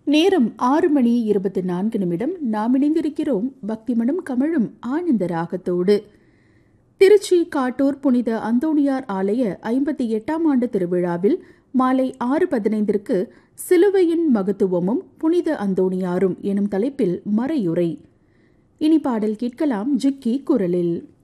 நேரம் 6:24 நாம் இணைந்திருக்கிறோம் பக்திமனம் கமழும் ஆனந்த ராகத்தோடு. திருச்சி காட்டூர் புனித அந்தோணியார் ஆலய 58ஆம் ஆண்டு திருவிழாவில் மாலை 6:15 சிலுவையின் மகத்துவமும் புனித அந்தோணியாரும் எனும் தலைப்பில் மறையுரை. இனி பாடல் கேட்கலாம் ஜிக்கி குரலில்.